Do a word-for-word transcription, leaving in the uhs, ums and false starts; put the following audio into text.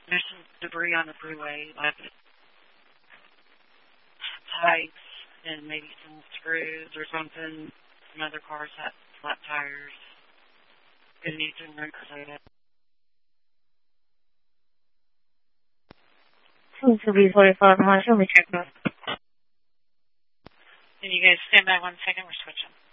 There's some debris on the freeway, like pipes and maybe some screws or something. Some other cars had flat tires. Gonna need some wrinkles on it. Seems to be forty-five miles. Let me check that. Can you guys stand by one second? We're switching.